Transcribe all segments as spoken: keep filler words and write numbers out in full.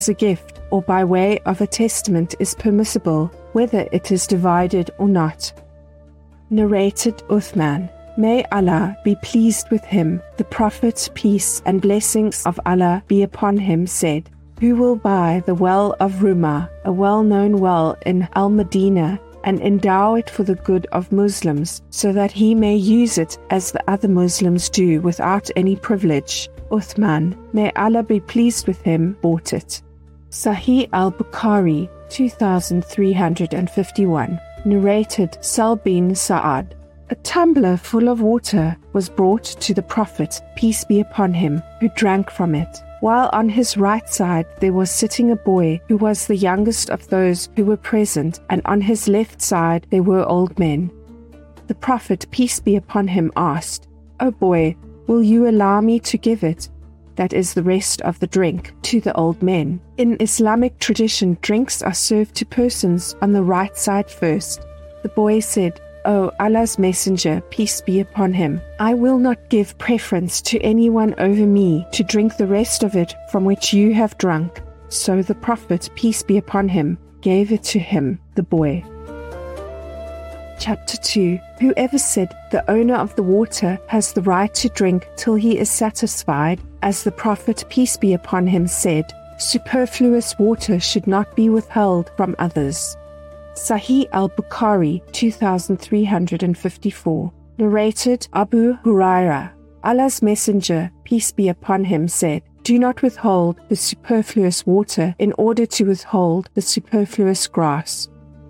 a gift or by way of a testament is permissible, whether it is divided or not. Narrated Uthman. May Allah be pleased with him, the Prophet, peace and blessings of Allah be upon him, said, "Who will buy the well of Rumah, a well-known well in Al-Madinah, and endow it for the good of Muslims, so that he may use it as the other Muslims do without any privilege?" Uthman, may Allah be pleased with him, bought it. Sahih al-Bukhari, two thousand three hundred fifty-one. Narrated Sal bin Sa'ad. A tumbler full of water was brought to the Prophet, peace be upon him, who drank from it, while on his right side there was sitting a boy who was the youngest of those who were present, and on his left side there were old men. The Prophet, peace be upon him, asked, "O boy, will you allow me to give it, that is the rest of the drink, to the old men?" In Islamic tradition, drinks are served to persons on the right side first. The boy said, "O Allah's Messenger, peace be upon him, I will not give preference to anyone over me to drink the rest of it from which you have drunk." So the Prophet, peace be upon him, gave it to him, the boy. Chapter two. Whoever said the owner of the water has the right to drink till he is satisfied, as the Prophet, peace be upon him, said, superfluous water should not be withheld from others. Sahih al-Bukhari, two thousand three hundred fifty-four. Narrated Abu Hurairah. Allah's Messenger, peace be upon him, said, "Do not withhold the superfluous water in order to withhold the superfluous grass."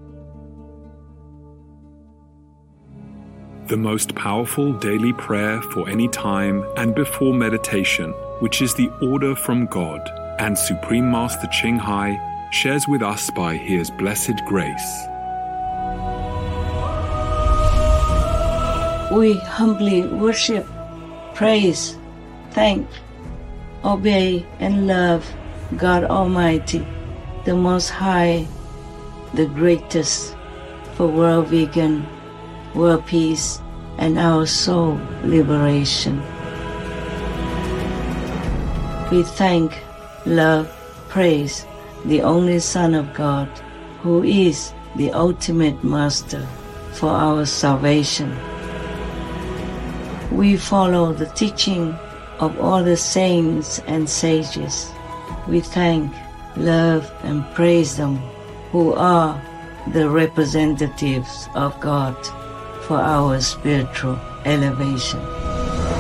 The most powerful daily prayer for any time and before meditation, which is the order from God, and Supreme Master Ching Hai shares with us by His blessed grace. We humbly worship, praise, thank, obey, and love God Almighty, the Most High, the greatest, for world vegan, world peace, and our soul liberation. We thank, love, praise the only Son of God, who is the ultimate Master for our salvation. We follow the teaching of all the saints and sages. We thank, love, and praise them who are the representatives of God for our spiritual elevation.